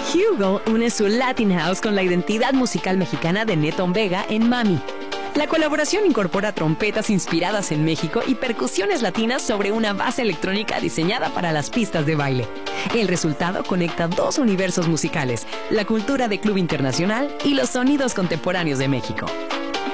Hugo une su Latin House con la identidad musical mexicana de Neton Vega en Mami. La colaboración incorpora trompetas inspiradas en México y percusiones latinas sobre una base electrónica diseñada para las pistas de baile. El resultado conecta dos universos musicales, la cultura de Club Internacional y los sonidos contemporáneos de México.